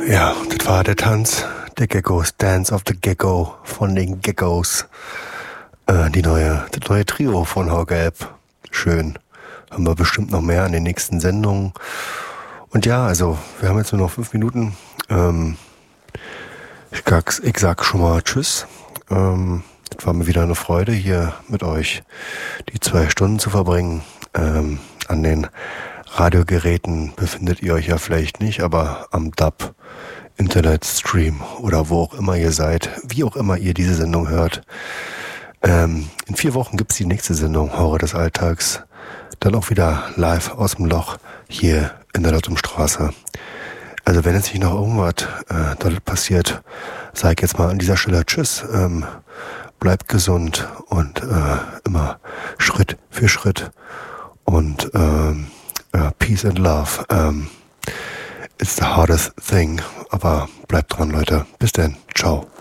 Ja, das war der Tanz der Geckos, Dance of the Gecko von den Geckos. Das neue Trio von Haugelb. Schön. Haben wir bestimmt noch mehr an den nächsten Sendungen. Und ja, also, wir haben jetzt nur noch 5 Minuten. Ich sag schon mal Tschüss. Es war mir wieder eine Freude, hier mit euch die 2 Stunden zu verbringen. An den Radiogeräten befindet ihr euch ja vielleicht nicht, aber am DAB, Internetstream oder wo auch immer ihr seid, wie auch immer ihr diese Sendung hört. In 4 Wochen gibt's die nächste Sendung, Horror des Alltags. Dann auch wieder live aus dem Loch hier in der Lottumstraße. Also wenn jetzt nicht noch irgendwas dort passiert, sage ich jetzt mal an dieser Stelle Tschüss. Bleibt gesund und immer Schritt für Schritt. Und Peace and Love. It's the hardest thing. Aber bleibt dran, Leute. Bis dann. Ciao.